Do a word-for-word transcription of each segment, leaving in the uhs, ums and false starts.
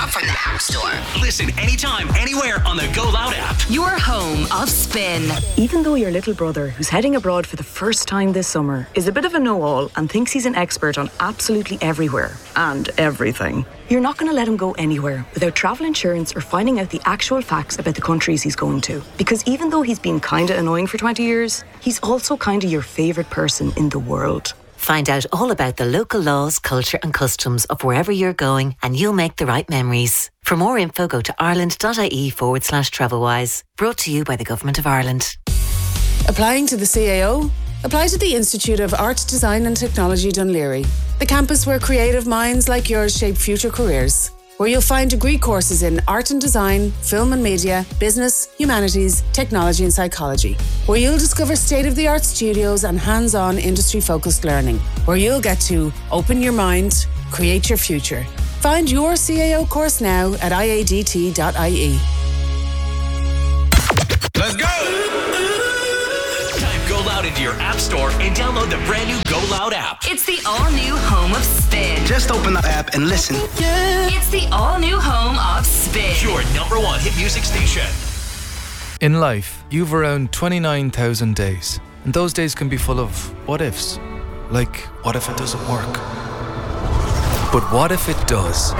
from the App Store. Listen anytime, anywhere on the Go Loud app. Your home of Spin. Even though your little brother, who's heading abroad for the first time this summer, is a bit of a know-all and thinks he's an expert on absolutely everywhere and everything, you're not going to let him go anywhere without travel insurance or finding out the actual facts about the countries he's going to. Because even though he's been kinda annoying for twenty years, he's also kinda your favourite person in the world. Find out all about the local laws, culture and customs of wherever you're going and you'll make the right memories. For more info, go to ireland.ie forward slash travelwise. Brought to you by the Government of Ireland. Applying to the C A O? Apply to the Institute of Art, Design and Technology Dún Laoghaire, the campus where creative minds like yours shape future careers. Where you'll find degree courses in art and design, film and media, business, humanities, technology and psychology. Where you'll discover state-of-the-art studios and hands-on industry-focused learning. Where you'll get to open your mind, create your future. Find your C A O course now at I A D T dot I E. Let's go! Type Go Loud into your app store and download the brand new Go Loud app. It's the all-new home of Spin. Just open the app and listen. It's the all-new home of Spin. Your number one hit music station. In life, you've around twenty-nine thousand days. And those days can be full of what ifs. Like, what if it doesn't work? But what if it does?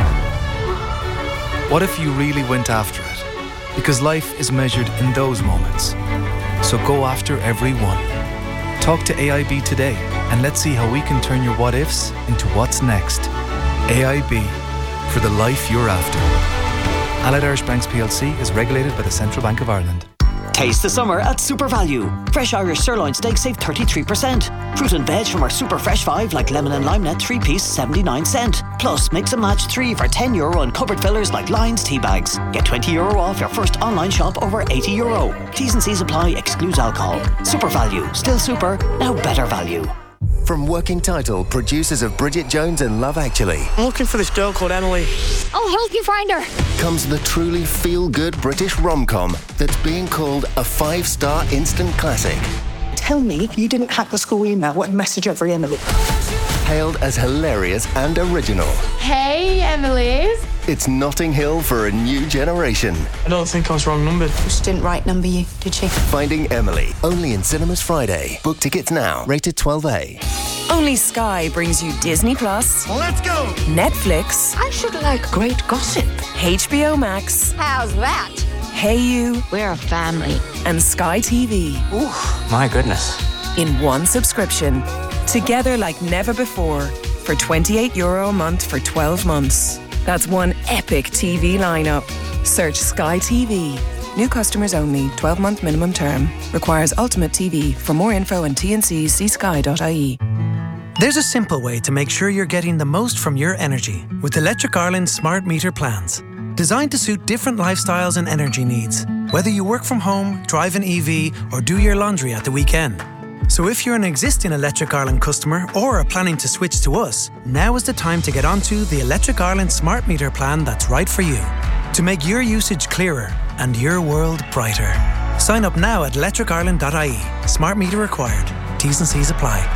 What if you really went after it? Because life is measured in those moments. So go after every one. Talk to A I B today and let's see how we can turn your what ifs into what's next. A I B, for the life you're after. Allied Irish Banks P L C is regulated by the Central Bank of Ireland. Taste the summer at Super Value. Fresh Irish sirloin steak save thirty-three percent. Fruit and veg from our Super Fresh five like lemon and lime net three piece seventy-nine cent. Plus mix and match three for ten euro on cupboard fillers like Lions tea bags. Get twenty euro off your first online shop over eighty euro. T's and C's apply, excludes alcohol. Super Value, still super, now better value. From Working Title, producers of Bridget Jones and Love Actually. I'm looking for this girl called Emily. I'll help you find her. Comes the truly feel-good British rom-com that's being called a five-star instant classic. Tell me you didn't hack the school email. What message every Emily? Hailed as hilarious and original. Hey, Emily's. It's Notting Hill for a new generation. I don't think I was wrong numbered. She didn't right number you, did she? Finding Emily, only in cinemas Friday. Book tickets now, rated twelve A. Only Sky brings you Disney Plus. Let's go! Netflix. I should like great gossip. H B O Max. How's that? Hey You. We're a family. And Sky T V. Ooh, my goodness. In one subscription. Together like never before. For twenty-eight euro a month for twelve months. That's one epic T V lineup. Search Sky T V. New customers only. twelve-month minimum term. Requires Ultimate T V. For more info and T N Cs, see sky dot I E. There's a simple way to make sure you're getting the most from your energy with Electric Ireland's smart meter plans. Designed to suit different lifestyles and energy needs, whether you work from home, drive an E V, or do your laundry at the weekend. So if you're an existing Electric Ireland customer or are planning to switch to us, now is the time to get onto the Electric Ireland smart meter plan that's right for you. To make your usage clearer and your world brighter. Sign up now at electric ireland dot I E. Smart meter required. T's and C's apply.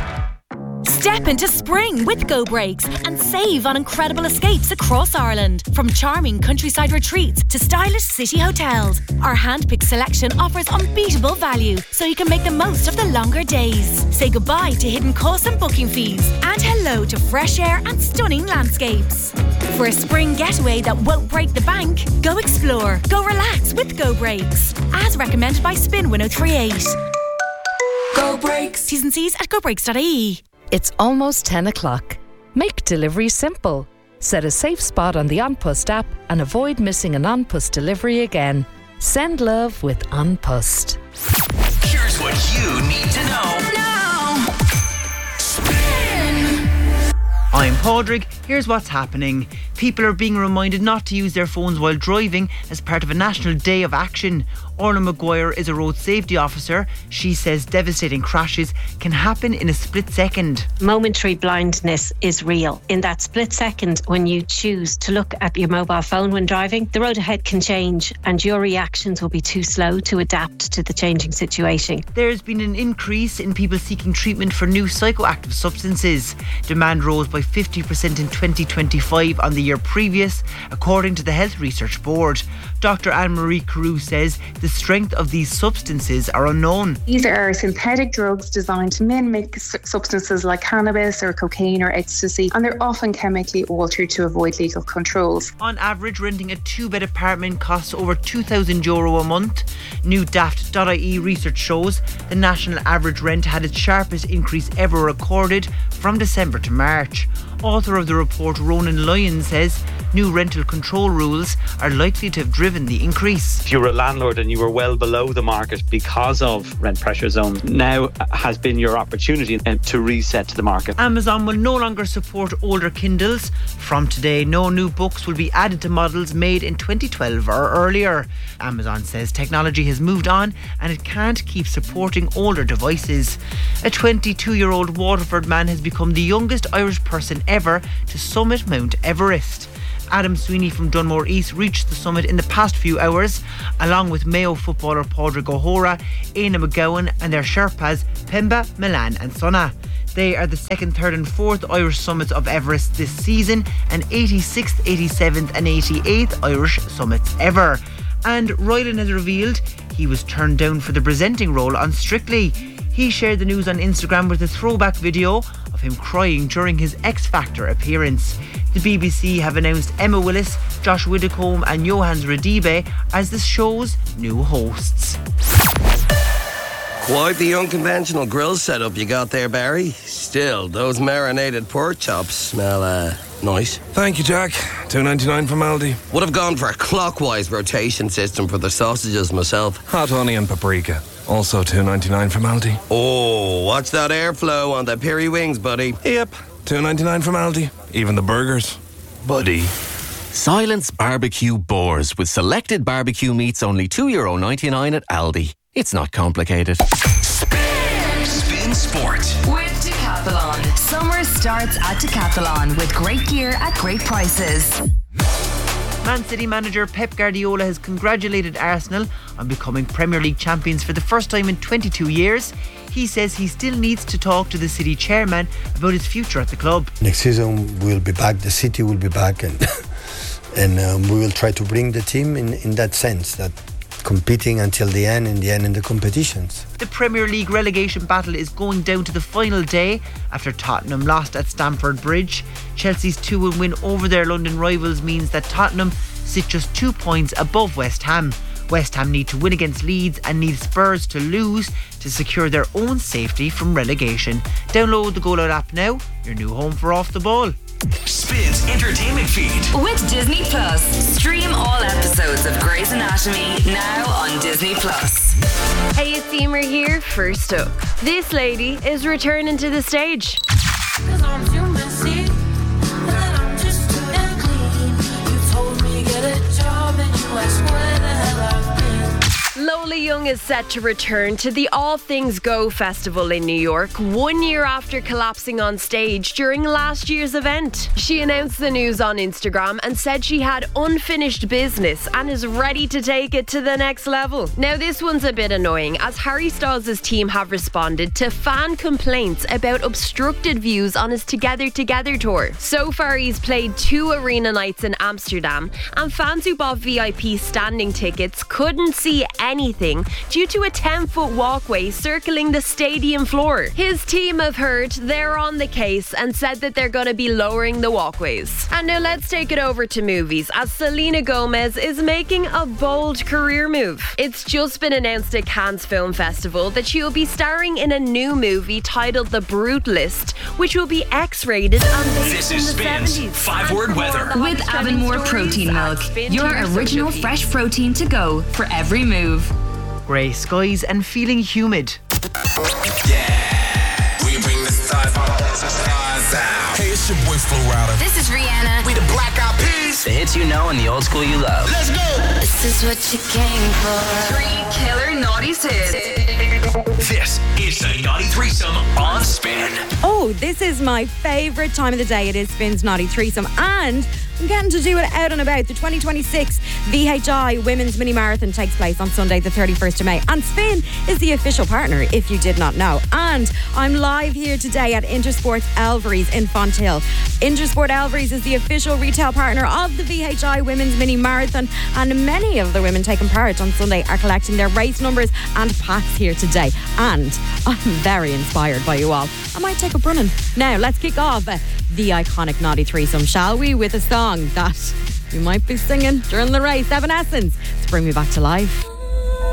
Step into spring with Go Brakes and save on incredible escapes across Ireland. From charming countryside retreats to stylish city hotels, our hand-picked selection offers unbeatable value so you can make the most of the longer days. Say goodbye to hidden costs and booking fees and hello to fresh air and stunning landscapes. For a spring getaway that won't break the bank, go explore, go relax with Go Brakes. As recommended by Spin one oh three point eight. Go Brakes. T's and C's at go brakes dot I E. It's almost ten o'clock. Make delivery simple. Set a safe spot on the An Post app and avoid missing an An Post delivery again. Send love with An Post. Here's what you need to know. Now. Spin. I'm Padraig. Here's what's happening. People are being reminded not to use their phones while driving as part of a national day of action. Orla Maguire is a road safety officer. She says devastating crashes can happen in a split second. Momentary blindness is real. In that split second when you choose to look at your mobile phone when driving, the road ahead can change and your reactions will be too slow to adapt to the changing situation. There's been an increase in people seeking treatment for new psychoactive substances. Demand rose by fifty percent in twenty twenty-five on the year previous, according to the Health Research Board. Doctor Anne-Marie Carew says the strength of these substances are unknown. These are synthetic drugs designed to mimic substances like cannabis or cocaine or ecstasy, and they're often chemically altered to avoid legal controls. On average, renting a two-bed apartment costs over two thousand euro a month. New daft dot I E research shows the national average rent had its sharpest increase ever recorded from December to March. Author of the report, Ronan Lyon, says new rental control rules are likely to have driven the increase. If you were a landlord and you were well below the market because of rent pressure zones, now has been your opportunity to reset to the market. Amazon will no longer support older Kindles. From today, no new books will be added to models made in twenty twelve or earlier. Amazon says technology has moved on and it can't keep supporting older devices. A twenty-two-year-old Waterford man has become the youngest Irish person ever to summit Mount Everest. Adam Sweeney from Dunmore East reached the summit in the past few hours, along with Mayo footballer Padraig O'Hora, Éanna McGowan and their Sherpas Pemba, Milan and Sona. They are the second, third and fourth Irish summits of Everest this season, and eighty-sixth, eighty-seventh and eighty-eighth Irish summits ever. And Rylan has revealed he was turned down for the presenting role on Strictly. He shared the news on Instagram with a throwback video of him crying during his X Factor appearance. The B B C have announced Emma Willis, Josh Widdicombe and Johannes Radibe as the show's new hosts. Quite the unconventional grill setup you got there, Barry. Still, those marinated pork chops smell uh, nice. Thank you, Jack. two ninety-nine from Aldi. Would have gone for a clockwise rotation system for the sausages myself. Hot honey and paprika. Also two ninety-nine from Aldi. Oh, watch that airflow on the peri wings, buddy. Yep, two ninety-nine from Aldi. Even the burgers. Buddy. Silence Barbecue Boars with selected barbecue meats only two euro ninety-nine at Aldi. It's not complicated. Spin, Spin Sport with Decathlon. Summer starts at Decathlon with great gear at great prices. Man City manager Pep Guardiola has congratulated Arsenal on becoming Premier League champions for the first time in twenty-two years. He says he still needs to talk to the City chairman about his future at the club. Next season we'll be back, the City will be back, and and um, we will try to bring the team in, in that sense, that competing until the end, in the end in the competitions. The Premier League relegation battle is going down to the final day after Tottenham lost at Stamford Bridge. Chelsea's two one win over their London rivals means that Tottenham sit just two points above West Ham. West Ham need to win against Leeds and need Spurs to lose to secure their own safety from relegation. Download the Go Loud app now, your new home for Off the Ball. Spin's entertainment feed with Disney Plus. Stream all episodes of Grey's Anatomy now on Disney Plus. Hey, it's Emer here. First up, this lady is returning to the stage. Lola Young is set to return to the All Things Go festival in New York one year after collapsing on stage during last year's event. She announced the news on Instagram and said she had unfinished business and is ready to take it to the next level. Now this one's a bit annoying, as Harry Styles' team have responded to fan complaints about obstructed views on his Together Together tour. So far he's played two arena nights in Amsterdam, and fans who bought V I P standing tickets couldn't see anything due to a ten foot walkway circling the stadium floor. His team have heard they're on the case and said that they're going to be lowering the walkways. And now let's take it over to movies, as Selena Gomez is making a bold career move. It's just been announced at Cannes Film Festival that she will be starring in a new movie titled The Brutalist, which will be X-rated and based This in is the Spin's seventies. five-word weather. With Avonmore Protein Milk, your original fresh protein to go for every move. Grey skies and feeling humid. Yeah, we bring the stars out. Hey, it's your boy Flo Rida. This is Rihanna. We the Black Eyed Peas. The hits you know and the old school you love. Let's go. This is what you came for. Three killer naughty hits. This is the Naughty Threesome on Spin. Oh, this is my favourite time of the day. It is Spin's Naughty Threesome, and I'm getting to do it out and about. The twenty twenty-six V H I Women's Mini Marathon takes place on Sunday the thirty-first of May, and Spin is the official partner, if you did not know. And I'm live here today at Intersport Alvarez in Fonthill. Intersport Alvarez is the official retail partner of the V H I Women's Mini Marathon, and many of the women taking part on Sunday are collecting their race numbers and packs here today. And I'm very inspired by you all. I might take up running. Now, let's kick off uh, the iconic Naughty Threesome, shall we, with a song that you might be singing during the race. Evanescence to bring me back to life.